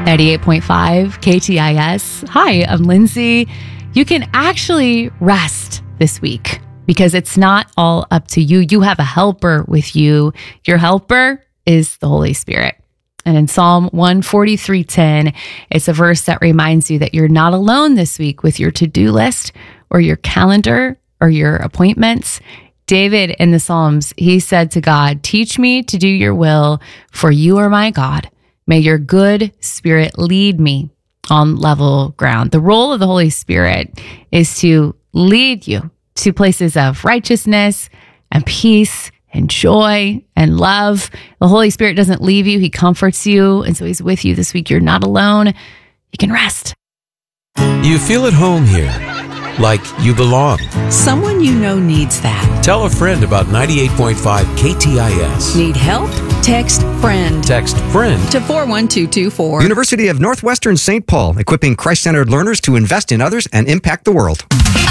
98.5 KTIS. Hi, I'm Lindsay. You can actually rest this week because it's not all up to you. You have a helper with you. Your helper is the Holy Spirit. And in Psalm 143:10, it's a verse that reminds you that you're not alone this week with your to-do list or your calendar or your appointments. David in the Psalms, he said to God, "Teach me to do your will, for you are my God. May your good spirit lead me on level ground." The role of the Holy Spirit is to lead you to places of righteousness and peace and joy and love. The Holy Spirit doesn't leave you. He comforts you. And so he's with you this week. You're not alone. You can rest. You feel at home here, like you belong. Someone you know needs that. Tell a friend about 98.5 KTIS. Need help? Text FRIEND. Text FRIEND to 41224. University of Northwestern St. Paul, equipping Christ-centered learners to invest in others and impact the world.